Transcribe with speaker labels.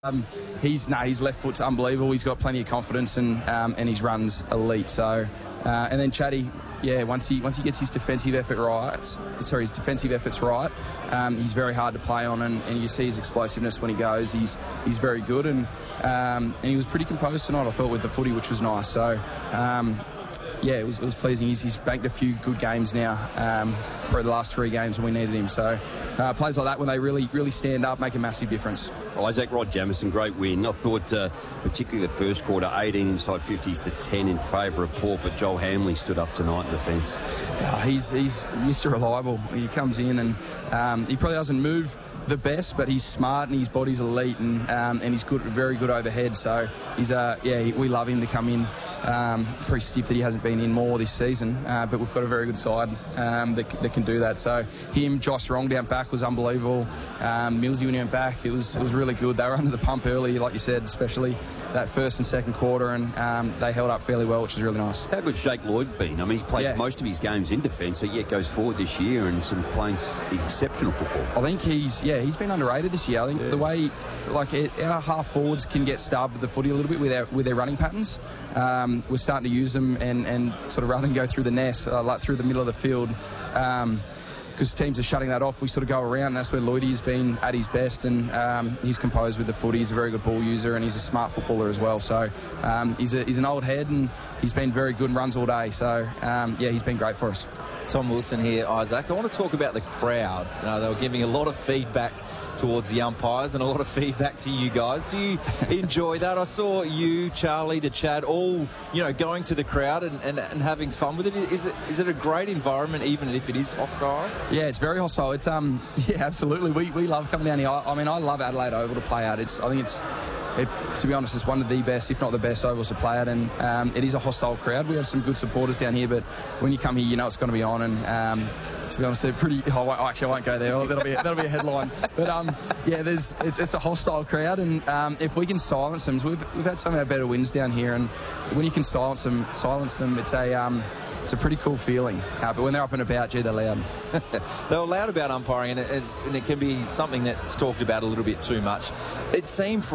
Speaker 1: His left foot's unbelievable. He's got plenty of confidence and his run's elite. So, and then Chatty, yeah, once he gets his defensive efforts right, he's very hard to play on, and you see his explosiveness when he goes. He's very good, and he was pretty composed tonight, I thought, with the footy, which was nice. So. Yeah, it was pleasing. He's banked a few good games now, for the last 3 games when we needed him. So plays like that, when they really stand up, make a massive difference.
Speaker 2: Isaac Rod Jamieson, great win. I thought particularly the first quarter, 18 inside 50s to 10 in favour of Port, but Joel Hamley stood up tonight in defence.
Speaker 1: He's Mr. Reliable. He comes in and he probably doesn't move the best, but he's smart and his body's elite, and he's good, very good overhead. So he's we love him to come in. Pretty stiff that he hasn't been in more this season, but we've got a very good side that can do that. So him, Josh Rong down back was unbelievable. Millsy when he went back, it was really good. They were under the pump early, like you said, especially that first and second quarter, and they held up fairly well, which was really nice.
Speaker 2: How good's Jake Lloyd been? I mean, he's played most of his games in defence, but yet goes forward this year and playing exceptional football.
Speaker 1: I think he's been underrated this year. I think the way, our half forwards can get starved with the footy a little bit with their running patterns. We're starting to use them and sort of, rather than go through the nest, through the middle of the field, because teams are shutting that off, we sort of go around, and that's where Lloydie has been at his best, and he's composed with the footy. He's a very good ball user, and he's a smart footballer as well. So he's an old head, and he's been very good and runs all day. So he's been great for us.
Speaker 3: Tom Wilson here, Isaac. I want to talk about the crowd. They were giving a lot of feedback towards the umpires and a lot of feedback to you guys. Do you enjoy that? I saw you, Charlie, the Chad, all going to the crowd and having fun with it. Is it a great environment, even if it is hostile?
Speaker 1: Yeah, it's very hostile. It's absolutely. We love coming down here. I mean, I love Adelaide Oval to play at. To be honest, it's one of the best, if not the best, ovals to play at, and it is a hostile crowd. We have some good supporters down here, but when you come here, you know it's going to be on, and to be honest, they're pretty. I won't go there. That'll be a headline. But it's a hostile crowd, and if we can silence them, we've had some of our better wins down here, and when you can silence them, it's a pretty cool feeling. But when they're up and about, they're loud.
Speaker 3: They're loud about umpiring, and it can be something that's talked about a little bit too much. It seemed